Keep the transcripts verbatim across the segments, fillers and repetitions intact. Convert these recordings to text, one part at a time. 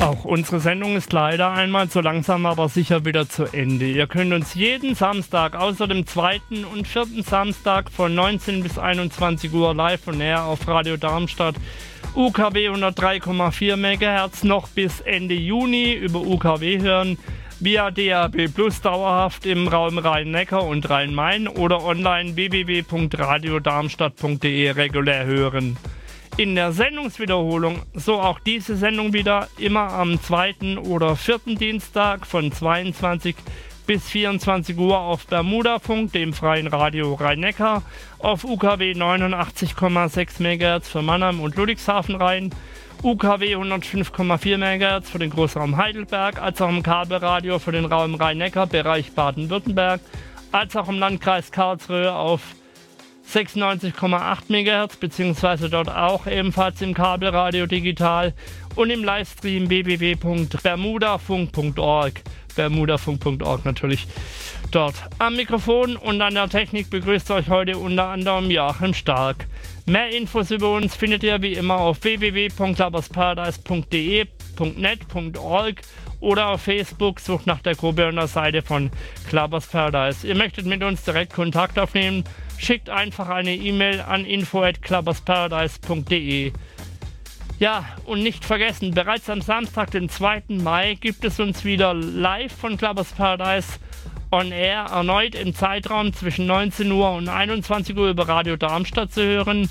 Auch unsere Sendung ist leider einmal so langsam, aber sicher wieder zu Ende. Ihr könnt uns jeden Samstag, außer dem zweiten und vierten Samstag von neunzehn bis einundzwanzig Uhr live und näher auf Radio Darmstadt U K W hundertdrei Komma vier Megahertz noch bis Ende Juni über U K W hören, via D A B Plus dauerhaft im Raum Rhein-Neckar und Rhein-Main oder online w w w punkt radio darmstadt punkt d e regulär hören. In der Sendungswiederholung, so auch diese Sendung wieder, immer am zweiten oder vierten Dienstag von zweiundzwanzig bis vierundzwanzig Uhr auf Bermudafunk, dem freien Radio Rhein-Neckar, auf U K W neunundachtzig Komma sechs Megahertz für Mannheim und Ludwigshafen Rhein, U K W hundertfünf Komma vier Megahertz für den Großraum Heidelberg, als auch im Kabelradio für den Raum Rhein-Neckar, Bereich Baden-Württemberg, als auch im Landkreis Karlsruhe auf sechsundneunzig Komma acht Megahertz, beziehungsweise dort auch ebenfalls im Kabelradio digital und im Livestream w w w punkt bermudafunk punkt org. bermudafunk punkt org natürlich dort. Am Mikrofon und an der Technik begrüßt euch heute unter anderem Joachim Stark. Mehr Infos über uns findet ihr wie immer auf w w w punkt clubbersparadise punkt d e, .net, .org oder auf Facebook. Sucht nach der Gruppe und der Seite von Clubbers Paradise. Ihr möchtet mit uns direkt Kontakt aufnehmen, schickt einfach eine E-Mail an info at clubbersparadise punkt d e. Ja, und nicht vergessen, bereits am Samstag, den zweiten Mai, gibt es uns wieder live von Clubbers Paradise on Air erneut im Zeitraum zwischen neunzehn Uhr und einundzwanzig Uhr über Radio Darmstadt zu hören.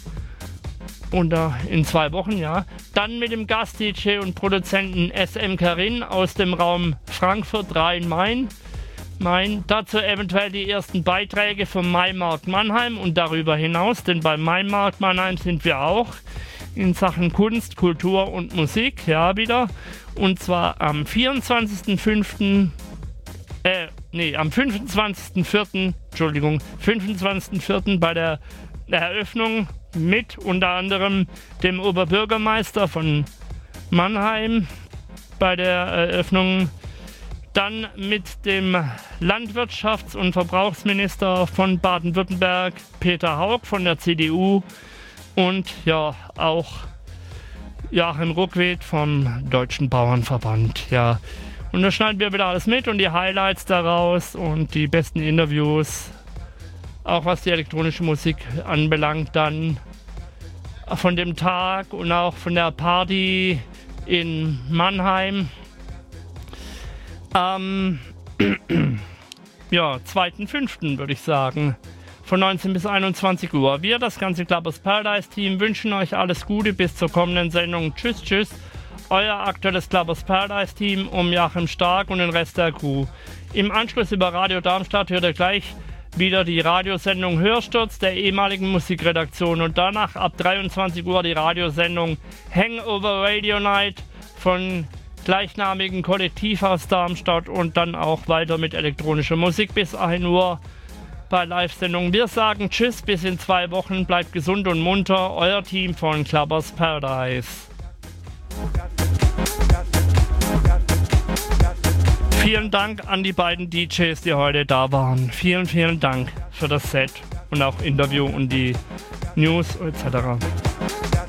Und uh, in zwei Wochen, ja. Dann mit dem Gast-D J und Produzenten S M Karin aus dem Raum Frankfurt Rhein-Main. Main. Dazu eventuell die ersten Beiträge vom Maimarkt Mannheim und darüber hinaus, denn beim Maimarkt Mannheim sind wir auch in Sachen Kunst, Kultur und Musik, ja, wieder. Und zwar am vierundzwanzigsten fünften äh, nee, am fünfundzwanzigsten vierten Entschuldigung, fünfundzwanzigsten vierten bei der Eröffnung mit unter anderem dem Oberbürgermeister von Mannheim bei der Eröffnung, dann mit dem Landwirtschafts- und Verbrauchsminister von Baden-Württemberg, Peter Haug von der C D U und ja auch Joachim Ruckwied vom Deutschen Bauernverband. Ja, und da schneiden wir wieder alles mit und die Highlights daraus und die besten Interviews, auch was die elektronische Musik anbelangt, dann von dem Tag und auch von der Party in Mannheim am ja, zweiten fünften würde ich sagen, von neunzehn bis einundzwanzig Uhr. Wir, das ganze Clubbers Paradise Team, wünschen euch alles Gute bis zur kommenden Sendung. Tschüss, tschüss. Euer aktuelles Clubbers Paradise Team um Joachim Stark und den Rest der Crew. Im Anschluss über Radio Darmstadt hört ihr gleich wieder die Radiosendung Hörsturz der ehemaligen Musikredaktion und danach ab dreiundzwanzig Uhr die Radiosendung Hangover Radio Night von gleichnamigen Kollektiv aus Darmstadt und dann auch weiter mit elektronischer Musik bis ein Uhr bei Live-Sendungen. Wir sagen Tschüss, bis in zwei Wochen. Bleibt gesund und munter. Euer Team von Clubbers Paradise. Vielen Dank an die beiden D Js, die heute da waren. Vielen, vielen Dank für das Set und auch Interview und die News et cetera.